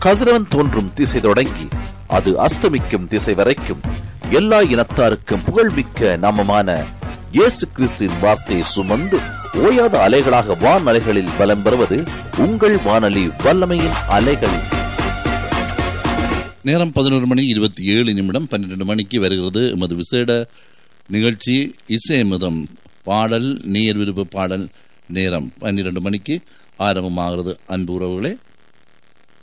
கதிரவன் தோன்றும் திசை தொடங்கி அது அஸ்தமிக்கும் திசை வரைக்கும் எல்லா இனத்தாருக்கும் புகழ்மிக்க நாமமான இயேசு கிறிஸ்துவின் வார்த்தையை சுமந்து ஓயாத அலைகளாக வான் அலைகளில் பலம் பெறுவது உங்கள் வானொலி வல்லமையின் அலைகள். நேரம் 11:27. 12 மணிக்கு வருகிறது எமது விசேட நிகழ்ச்சி இசையமுதம். பாடல் நேர் விருப்ப பாடல் நேரம் 12 மணிக்கு ஆரம்பமாகிறது. அன்பு உறவுகளே,